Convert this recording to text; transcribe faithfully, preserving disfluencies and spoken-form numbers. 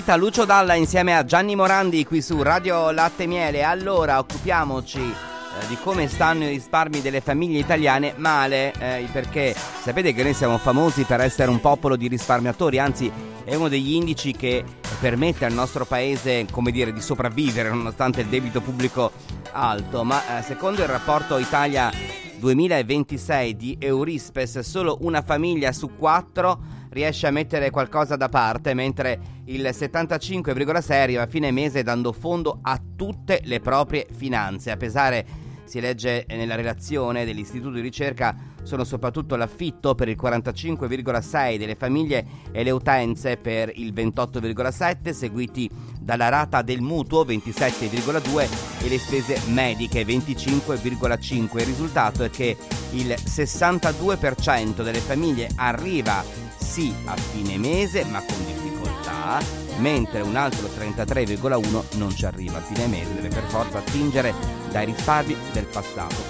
vita, Lucio Dalla insieme a Gianni Morandi qui su Radio Latte e Miele. Allora, occupiamoci eh, di come stanno i risparmi delle famiglie italiane. Male, eh, perché sapete che noi siamo famosi per essere un popolo di risparmiatori, anzi è uno degli indici che permette al nostro paese, come dire, di sopravvivere nonostante il debito pubblico alto. Ma eh, secondo il rapporto Italia duemilaventisei di Eurispes, solo una famiglia su quattro riesce a mettere qualcosa da parte, mentre il settantacinque virgola sei arriva a fine mese dando fondo a tutte le proprie finanze. A pesare, si legge nella relazione dell'Istituto di Ricerca, sono soprattutto l'affitto per il quarantacinque virgola sei delle famiglie e le utenze per il ventotto virgola sette, seguiti dalla rata del mutuo ventisette virgola due e le spese mediche venticinque virgola cinque. Il risultato è che il sessantadue per cento delle famiglie arriva sì a fine mese ma con difficoltà, mentre un altro trentatré virgola uno non ci arriva a fine mese, deve per forza attingere dai risparmi del passato.